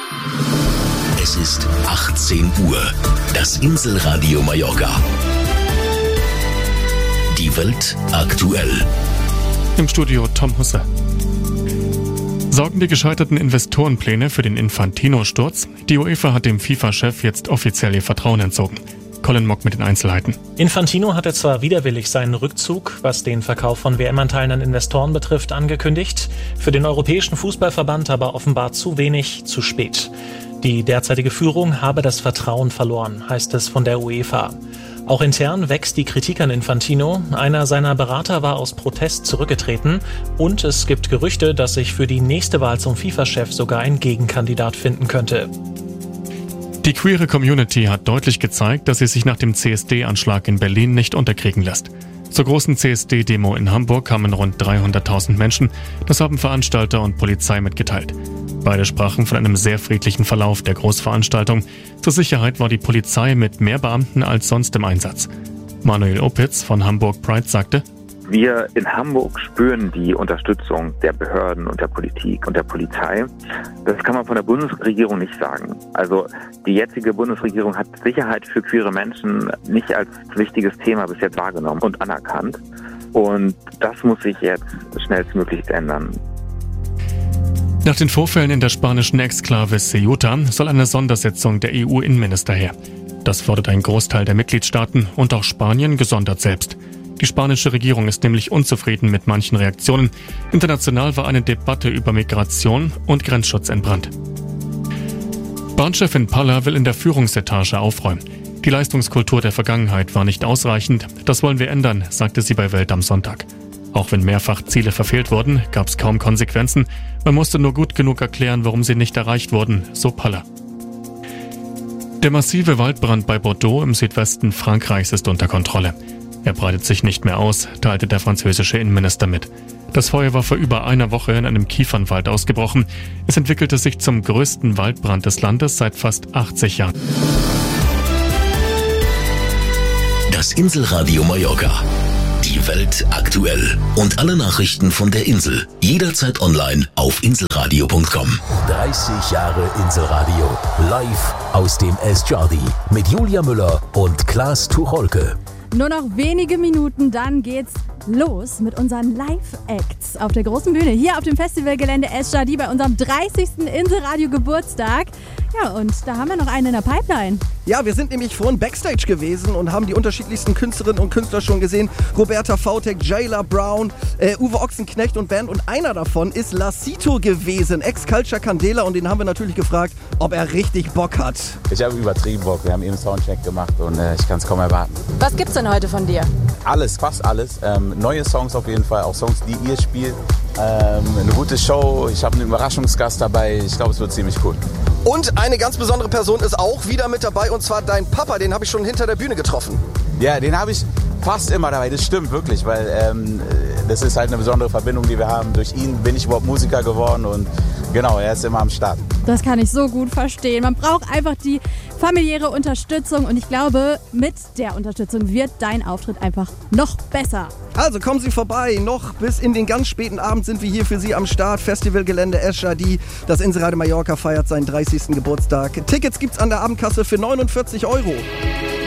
Es ist 18 Uhr. Das Inselradio Mallorca. Die Welt aktuell. Im Studio Tom Husse. Sorgen die gescheiterten Investorenpläne für den Infantino-Sturz? Die UEFA hat dem FIFA-Chef jetzt offiziell ihr Vertrauen entzogen. Colin Mock mit den Einzelheiten. Infantino hatte zwar widerwillig seinen Rückzug, was den Verkauf von WM-Anteilen an Investoren betrifft, angekündigt, für den Europäischen Fußballverband aber offenbar zu wenig, zu spät. Die derzeitige Führung habe das Vertrauen verloren, heißt es von der UEFA. Auch intern wächst die Kritik an Infantino. Einer seiner Berater war aus Protest zurückgetreten und es gibt Gerüchte, dass sich für die nächste Wahl zum FIFA-Chef sogar ein Gegenkandidat finden könnte. Die queere Community hat deutlich gezeigt, dass sie sich nach dem CSD-Anschlag in Berlin nicht unterkriegen lässt. Zur großen CSD-Demo in Hamburg kamen rund 300.000 Menschen. Das haben Veranstalter und Polizei mitgeteilt. Beide sprachen von einem sehr friedlichen Verlauf der Großveranstaltung. Zur Sicherheit war die Polizei mit mehr Beamten als sonst im Einsatz. Manuel Opitz von Hamburg Pride sagte: Wir in Hamburg spüren die Unterstützung der Behörden und der Politik und der Polizei. Das kann man von der Bundesregierung nicht sagen. Also die jetzige Bundesregierung hat Sicherheit für queere Menschen nicht als wichtiges Thema bis jetzt wahrgenommen und anerkannt. Und das muss sich jetzt schnellstmöglich ändern. Nach den Vorfällen in der spanischen Exklave Ceuta soll eine Sondersitzung der EU-Innenminister her. Das fordert ein Großteil der Mitgliedstaaten und auch Spanien gesondert selbst. Die spanische Regierung ist nämlich unzufrieden mit manchen Reaktionen. International war eine Debatte über Migration und Grenzschutz entbrannt. Bahnchefin Palla will in der Führungsetage aufräumen. Die Leistungskultur der Vergangenheit war nicht ausreichend. Das wollen wir ändern, sagte sie bei Welt am Sonntag. Auch wenn mehrfach Ziele verfehlt wurden, gab es kaum Konsequenzen. Man musste nur gut genug erklären, warum sie nicht erreicht wurden, so Palla. Der massive Waldbrand bei Bordeaux im Südwesten Frankreichs ist unter Kontrolle. Er breitet sich nicht mehr aus, teilte der französische Innenminister mit. Das Feuer war vor über einer Woche in einem Kiefernwald ausgebrochen. Es entwickelte sich zum größten Waldbrand des Landes seit fast 80 Jahren. Das Inselradio Mallorca. Die Welt aktuell. Und alle Nachrichten von der Insel. Jederzeit online auf inselradio.com. 30 Jahre Inselradio. Live aus dem Estjadi. Mit Julia Müller und Klaas Tucholke. Nur noch wenige Minuten, dann geht's los mit unseren Live-Acts auf der großen Bühne hier auf dem Festivalgelände Estjadi bei unserem 30. Inselradio-Geburtstag. Ja, und da haben wir noch einen in der Pipeline. Ja, wir sind nämlich vorhin Backstage gewesen und haben die unterschiedlichsten Künstlerinnen und Künstler schon gesehen. Roberta Vautek, Jayla Brown, Uwe Ochsenknecht und Band. Und einer davon ist Lacito gewesen, Ex-Culture Candela. Und den haben wir natürlich gefragt, ob er richtig Bock hat. Ich habe übertrieben Bock. Wir haben eben Soundcheck gemacht und ich kann es kaum erwarten. Was gibt's denn heute von dir? Alles, fast alles. Neue Songs auf jeden Fall, auch Songs, die ihr spielt. Eine gute Show, ich habe einen Überraschungsgast dabei. Ich glaube, es wird ziemlich cool. Und eine ganz besondere Person ist auch wieder mit dabei, und zwar dein Papa. Den habe ich schon hinter der Bühne getroffen. Ja, den habe ich fast immer dabei. Das stimmt wirklich, weil das ist halt eine besondere Verbindung, die wir haben. Durch ihn bin ich überhaupt Musiker geworden und genau, er ist immer am Start. Das kann ich so gut verstehen. Man braucht einfach die familiäre Unterstützung und ich glaube, mit der Unterstützung wird dein Auftritt einfach noch besser. Also kommen Sie vorbei, noch bis in den ganz späten Abend sind wir hier für Sie am Start. Festivalgelände Estjadi. Das Inselradio Mallorca feiert seinen 30. Geburtstag. Tickets gibt's an der Abendkasse für 49 €.